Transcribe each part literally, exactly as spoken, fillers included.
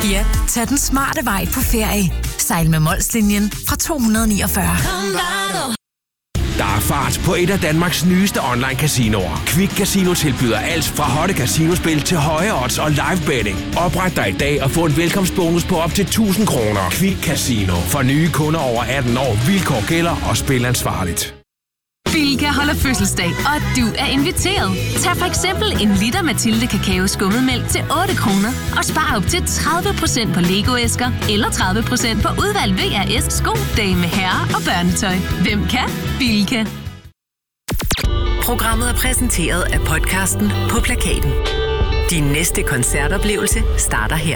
Ja, tag den smarte vej på ferie. Sejl med Molslinjen fra to hundrede niogfyrre. Der er fart på et af Danmarks nyeste online casinoer. Quick Casino tilbyder alt fra hotte casinospil til høje odds og live betting. Opret dig i dag og få en velkomstbonus på op til tusind kroner. Quick Casino. For nye kunder over atten år. Vilkår gælder og spil ansvarligt. Bilka holder fødselsdag, og du er inviteret. Tag for eksempel en liter Mathilde Kakao Skummetmælk til otte kroner og spar op til tredive procent på Lego-æsker eller tredive procent på udvalgt V R S sko, dame, herre og børnetøj. Hvem kan? Bilka. Programmet er præsenteret af podcasten På Plakaten. Din næste koncertoplevelse starter her.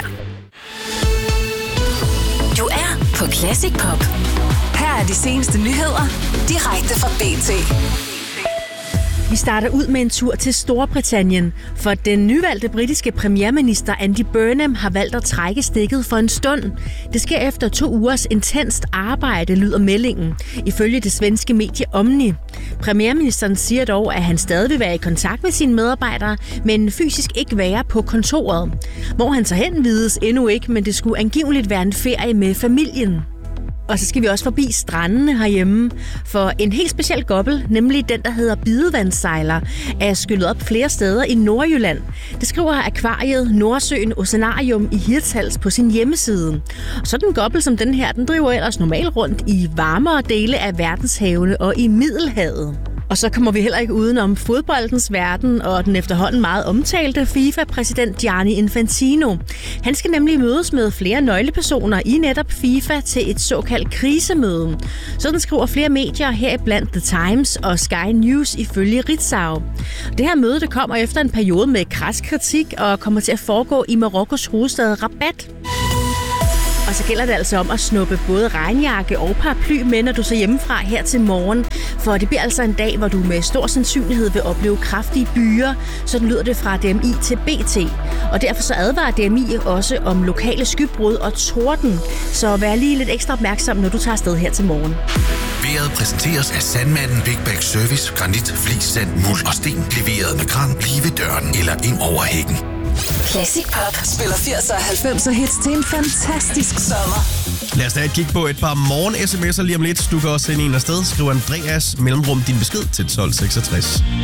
Du er på Classic Pop. Her er de seneste nyheder, direkte fra B T. Vi starter ud med en tur til Storbritannien, for den nyvalgte britiske premierminister Andy Burnham har valgt at trække stikket for en stund. Det sker efter to ugers intenst arbejde, lyder meldingen, ifølge det svenske medie Omni. Premierministeren siger dog, at han stadig vil være i kontakt med sine medarbejdere, men fysisk ikke være på kontoret. Hvor han så hen vides endnu ikke, men det skulle angiveligt være en ferie med familien. Og så skal vi også forbi strandene herhjemme, for en helt speciel gobbel, nemlig den, der hedder bidevandssejler, er skyllet op flere steder i Nordjylland. Det skriver akvariet Nordsøen Oceanarium i Hirtshals på sin hjemmeside. Og sådan en gobbel som den her, den driver ellers normalt rundt i varmere dele af verdenshavene og i Middelhavet. Og så kommer vi heller ikke udenom fodboldens verden og den efterhånden meget omtalte FIFA-præsident Gianni Infantino. Han skal nemlig mødes med flere nøglepersoner i netop FIFA til et såkaldt krisemøde. Sådan skriver flere medier, heriblandt The Times og Sky News ifølge Ritzau. Det her møde det kommer efter en periode med krads kritik og kommer til at foregå i Marokkos hovedstad Rabat. Og så gælder det altså om at snuppe både regnjakke og paraply med, når du så hjemmefra her til morgen. For det bliver altså en dag, hvor du med stor sandsynlighed vil opleve kraftige byer. Sådan lyder det fra D M I til B T. Og derfor så advarer D M I også om lokale skybrud og torden. Så vær lige lidt ekstra opmærksom, når du tager afsted her til morgen. Vejret præsenteres af Sandmanden Big Bag Service. Granit, flis, sand, muld og sten. Leveret med kran lige ved døren eller ind over hækken. Classic Pop spiller firs og halvfems hits til en fantastisk sommer. Lad os da et kig på et par morgen-sms'er lige om lidt. Du kan også sende en afsted. Skriv Andreas mellemrum din besked til tolv seksogtres.